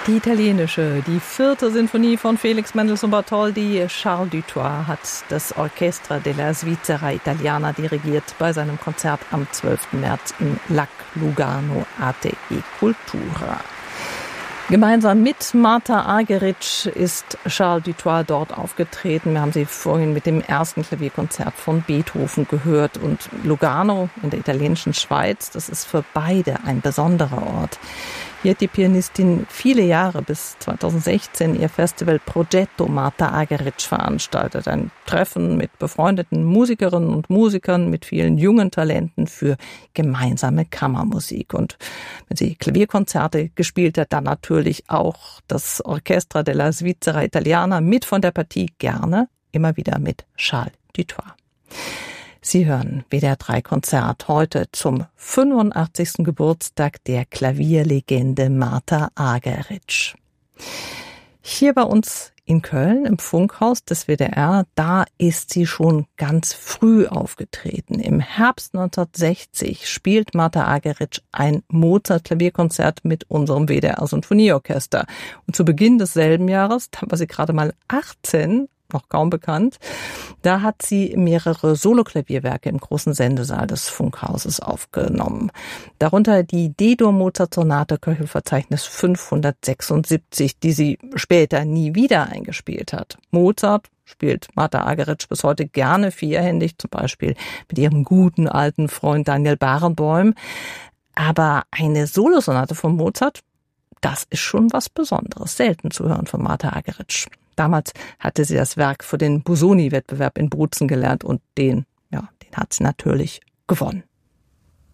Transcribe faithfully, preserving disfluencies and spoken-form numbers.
Die italienische, die vierte Sinfonie von Felix Mendelssohn Bartholdy. Charles Dutoit hat das Orchestra della Svizzera Italiana dirigiert bei seinem Konzert am zwölften März im L A C Lugano Arte e Cultura. Gemeinsam mit Martha Argerich ist Charles Dutoit dort aufgetreten. Wir haben sie vorhin mit dem ersten Klavierkonzert von Beethoven gehört. Und Lugano in der italienischen Schweiz, das ist für beide ein besonderer Ort. Hier hat die Pianistin viele Jahre bis zweitausendsechzehn ihr Festival Progetto Martha Argerich veranstaltet. Ein Treffen mit befreundeten Musikerinnen und Musikern, mit vielen jungen Talenten für gemeinsame Kammermusik. Und wenn sie Klavierkonzerte gespielt hat, dann natürlich auch das Orchestra della Svizzera Italiana mit von der Partie, gerne immer wieder mit Charles Dutoit. Sie hören W D R drei Konzert heute zum fünfundachtzigsten Geburtstag der Klavierlegende Martha Argerich. Hier bei uns in Köln im Funkhaus des W D R, da ist sie schon ganz früh aufgetreten. Im Herbst neunzehnhundertsechzig spielt Martha Argerich ein Mozart-Klavierkonzert mit unserem W D R-Sinfonieorchester. Und zu Beginn desselben Jahres, da war sie gerade mal achtzehn, noch kaum bekannt, da hat sie mehrere Soloklavierwerke im großen Sendesaal des Funkhauses aufgenommen. Darunter die D-Dur-Mozart-Sonate Köchelverzeichnis fünfhundertsechsundsiebzig, die sie später nie wieder eingespielt hat. Mozart spielt Martha Argerich bis heute gerne vierhändig, zum Beispiel mit ihrem guten alten Freund Daniel Barenboim. Aber eine Solosonate von Mozart, das ist schon was Besonderes, selten zu hören von Martha Argerich. Damals hatte sie das Werk für den Busoni-Wettbewerb in Bozen gelernt und den, ja, den hat sie natürlich gewonnen.